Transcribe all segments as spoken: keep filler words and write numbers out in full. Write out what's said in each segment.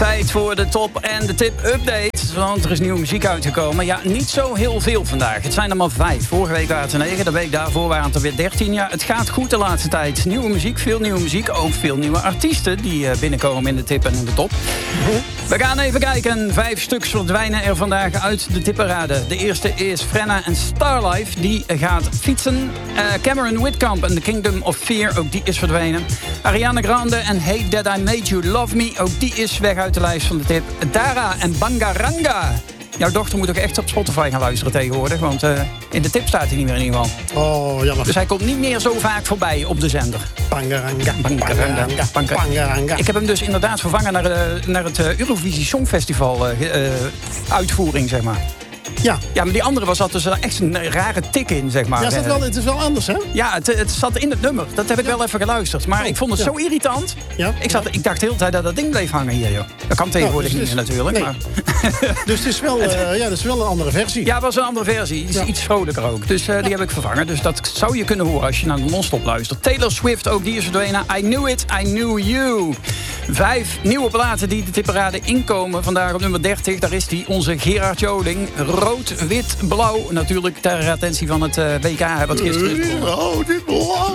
Tijd voor de top en de tip update. Want er is nieuwe muziek uitgekomen. Ja, niet zo heel veel vandaag. Het zijn er maar vijf. Vorige week waren het er negen. De week daarvoor waren het er weer dertien. Ja, het gaat goed de laatste tijd. Nieuwe muziek, veel nieuwe muziek. Ook veel nieuwe artiesten die binnenkomen in de tip en in de top. We gaan even kijken. Vijf stuks verdwijnen er vandaag uit de tipparade. De eerste is Frenna en Starlife. Die gaat fietsen. Uh, Cameron Whitcomb en The Kingdom of Fear. Ook die is verdwenen. Ariana Grande en Hate That I Made You Love Me. Ook die is weg uit de lijst van de tip. Dara en Bangaranga. Jouw dochter moet ook echt op Spotify gaan luisteren tegenwoordig. Want uh, in de tip staat hij niet meer in ieder geval. Oh, jammer. Dus hij komt niet meer zo vaak voorbij op de zender. Bangaranga, Bangaranga, Bangaranga. Bangaranga. Ik heb hem dus inderdaad vervangen naar, uh, naar het uh, Eurovisie Songfestival uh, uh, uitvoering, zeg maar. Ja. Ja, maar die andere was dus echt een rare tik in, zeg maar. Ja, het is wel, het is wel anders, hè? Ja, het, het zat in het nummer. Dat heb ik ja. wel even geluisterd. Maar oh, ik vond het ja. zo irritant. Ja. Ik, zat, ik dacht de hele tijd dat dat ding bleef hangen hier, joh. Dat kan tegenwoordig nou, dus, niet meer natuurlijk. Nee. Maar. Dus het is, wel, uh, ja, het is wel een andere versie. Ja, het was een andere versie. Iets, ja. iets vrolijker ook. Dus uh, die ja. heb ik vervangen. Dus dat zou je kunnen horen als je naar de non-stop luistert. Taylor Swift, ook die is verdwenen. I Knew It, I Knew You. Vijf nieuwe platen die de tipparade inkomen. Vandaag op nummer dertig. Daar is die, onze Gerard Joling. Rood, wit, blauw. Natuurlijk ter attentie van het uh, W K. Wat gisteren is rood, wit, blauw.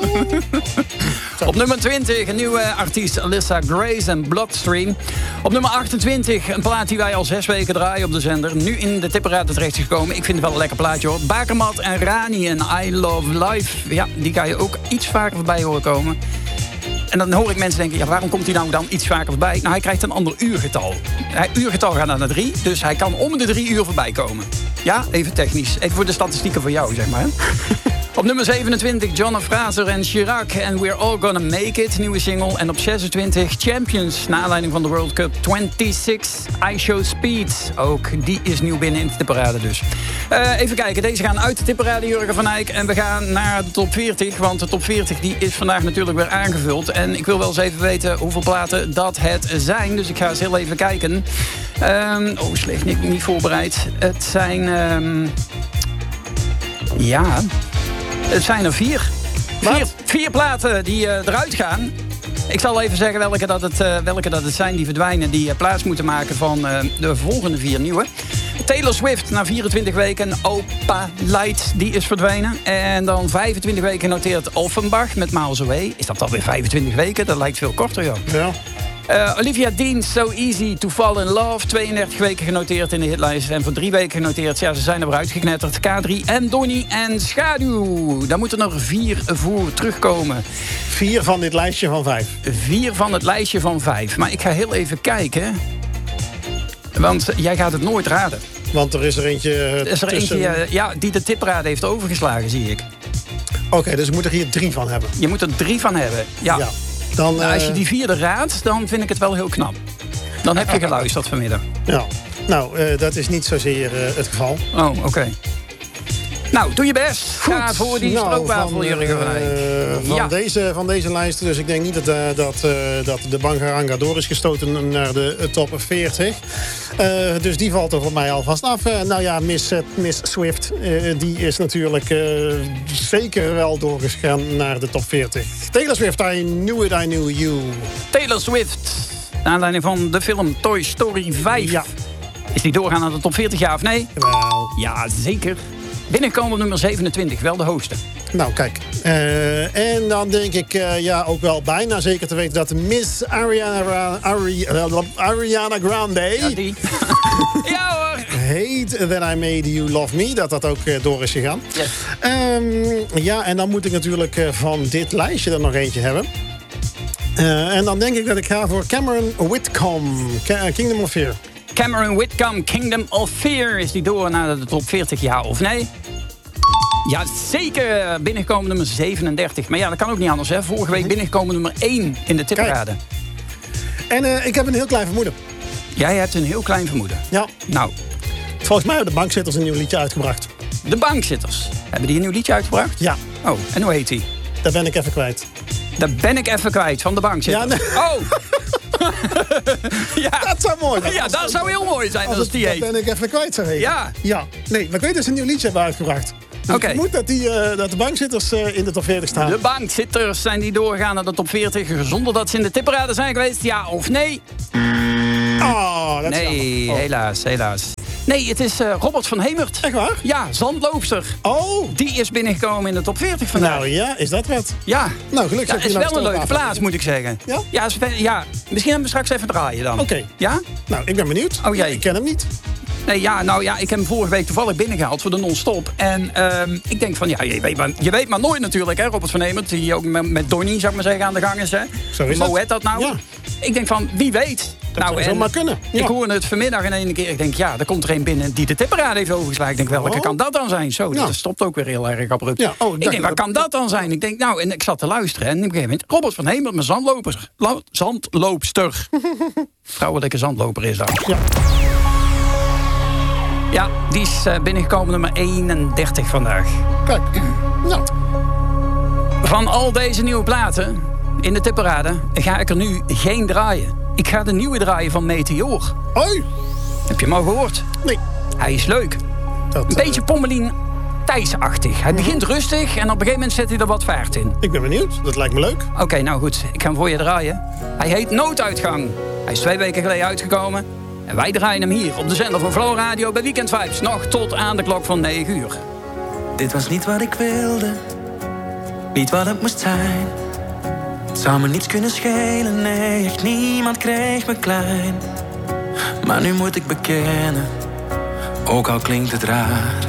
Op nummer twintig, een nieuwe artiest Alyssa Grace en Bloodstream. Op nummer achtentwintig, een plaat die wij al zes weken draaien op de zender. Nu in de tipparade terecht gekomen. Ik vind het wel een lekker plaatje, hoor. Bakermat en Rani en I Love Life. Ja, die kan je ook iets vaker voorbij horen komen. En dan hoor ik mensen denken, ja, waarom komt hij nou dan iets vaker voorbij? Nou, hij krijgt een ander uurgetal. Hij uurgetal gaat naar drie, dus hij kan om de drie uur voorbij komen. Ja, even technisch. Even voor de statistieken voor jou, zeg maar. Op nummer zevenentwintig, John Fraser en Chirac en We're All Gonna Make It, nieuwe single. En op zesentwintig, Champions, naar aanleiding van de World Cup eenentwintig, I Show Speed. Ook die is nieuw binnen in de tipparade dus. Uh, even kijken, deze gaan uit de tipparade, Jurgen van Eyck. En we gaan naar de top veertig, want de top veertig die is vandaag natuurlijk weer aangevuld. En ik wil wel eens even weten hoeveel platen dat het zijn. Dus ik ga eens heel even kijken. Um, oh, slecht, niet, niet voorbereid. Het zijn... Um, ja... Het zijn er vier. Vier, vier platen die uh, eruit gaan. Ik zal even zeggen welke dat het, uh, welke dat het zijn die verdwijnen. Die uh, plaats moeten maken van uh, de volgende vier nieuwe. Taylor Swift na vierentwintig weken. Opa Light, die is verdwenen. En dan vijfentwintig weken noteert Offenbach met Miles Away. Is dat alweer vijfentwintig weken? Dat lijkt veel korter, joh. Ja. Uh, Olivia Dean, So Easy to Fall in Love. tweeëndertig weken genoteerd in de hitlijst. En voor drie weken genoteerd. Ja, ze zijn er weer uitgeknetterd. K drie en Donnie en Schaduw. Daar moeten er vier voor terugkomen. Vier van dit lijstje van vijf. Vier van het lijstje van vijf. Maar ik ga heel even kijken. Want jij gaat het nooit raden. Want er is er eentje Er is er tussen... eentje uh, ja, die de tipparade heeft overgeslagen, zie ik. Oké, okay, dus ik moet er hier drie van hebben. Je moet er drie van hebben, ja. ja. Dan, nou, als je die vierde raadt, dan vind ik het wel heel knap. Dan heb je geluisterd vanmiddag. Ja, nou, uh, dat is niet zozeer uh, het geval. Oh, oké. Okay. Nou, doe je best. Goed. Ga voor die nou, stroopwafel, Jurgen van Eyck. Uh, van, ja. deze, van deze lijst, dus ik denk niet dat, uh, dat, uh, dat de Bangaranga door is gestoten naar de uh, top veertig. Uh, dus die valt er voor mij alvast af. Uh, nou ja, Miss, uh, Miss Swift, uh, die is natuurlijk uh, zeker wel doorgegaan naar de top veertig. Taylor Swift, I Knew It, I Knew You. Taylor Swift, naar aanleiding van de film Toy Story vijf. Ja. Is die doorgaan naar de top veertig, ja of nee? Wel. Ja, zeker. Binnenkomen op nummer zevenentwintig, wel de hoogste. Nou, kijk. Uh, en dan denk ik uh, ja, ook wel bijna zeker te weten dat Miss Ariana, Ari, Ariana Grande... Ja, die. Ja hoor. Hate That I Made You Love Me, dat dat ook uh, door is gegaan. Yes. Um, ja, en dan moet ik natuurlijk uh, van dit lijstje er nog eentje hebben. Uh, en dan denk ik dat ik ga voor Cameron Whitcomb, Kingdom of Fear. Cameron Whitcomb, Kingdom of Fear. Is die door naar de top veertig, ja of nee? Ja, zeker. Binnengekomen nummer zevenendertig. Maar ja, dat kan ook niet anders, hè. Vorige week binnengekomen nummer één in de tipparade. En uh, ik heb een heel klein vermoeden. Jij hebt een heel klein vermoeden? Ja. Nou. Volgens mij hebben de bankzitters een nieuw liedje uitgebracht. De bankzitters? Hebben die een nieuw liedje uitgebracht? Ja. Oh, en hoe heet die? Dat ben ik even kwijt. Dat ben ik even kwijt, van de bankzitters. Ja, nee. Oh! Ja. Dat zou mooi zijn. Ja, dat zou heel mooi zijn als, als die heet. Dat ben ik even kwijt, zou heten. Ja. Ja. Nee, maar ik weet dat ze een nieuw liedje hebben uitgebracht. Dus okay. Ik vermoed dat, die, uh, dat de bankzitters uh, in de top veertig staan. De bankzitters zijn die doorgegaan naar de top veertig... zonder dat ze in de tipparade zijn geweest, ja of nee? Oh, dat is Nee, jammer. Oh. helaas, helaas. Nee, het is uh, Robert van Hemert. Echt waar? Ja, zandloopster. Oh. Die is binnengekomen in de top veertig vandaag. Nou ja, is dat wat? Ja. Nou, gelukkig. Ja, is wel een leuke plaats, moet ik zeggen. Ja? Ja, is, ja misschien hebben we straks even draaien dan. Oké. Okay. Ja? Nou, ik ben benieuwd. Oh, jij. Ik ken hem niet. Nee, ja, nou ja, ik heb hem vorige week toevallig binnengehaald voor de non-stop. En uh, ik denk van, ja, je weet, maar, je weet maar nooit natuurlijk, hè, Robert van Hemert. Die ook met, met Donnie, zou ik maar zeggen, aan de gang is, hè. Zo is Hoe heet dat nou? Ja. Ik denk van, wie weet. Dat nou, zou zomaar kunnen. Ja. Ik hoorde het vanmiddag in één keer. Ik denk, ja, er komt er een binnen die de tipperaad heeft overgeslagen. Ik denk, welke oh. kan dat dan zijn? Zo, ja. dat stopt ook weer heel erg abrupt. Ja. Oh, ik denk, waar kan dat dan zijn? Ik denk, nou, en ik zat te luisteren. En op een gegeven moment, Robert van Hemert, mijn zandloper. Zandloopster. Vrouwelijke zandloper is dat. Ja. Ja, die is uh, binnengekomen nummer eenendertig vandaag. Kijk, nou. Van al deze nieuwe platen in de tipparade ga ik er nu geen draaien. Ik ga de nieuwe draaien van Meteor. Hoi. Heb je hem al gehoord? Nee. Hij is leuk. Dat, een uh... beetje Pommelien Thijs-achtig. Hij begint rustig en op een gegeven moment zet hij er wat vaart in. Ik ben benieuwd. Dat lijkt me leuk. Oké, okay, nou goed. Ik ga hem voor je draaien. Hij heet Nooduitgang. Hij is twee weken geleden uitgekomen. En wij draaien hem hier op de zender van Flow Radio bij Weekend Vibes. Nog tot aan de klok van negen uur. Dit was niet wat ik wilde. Niet wat het moest zijn. Het zou me niets kunnen schelen. Nee, echt niemand kreeg me klein. Maar nu moet ik bekennen. Ook al klinkt het raar.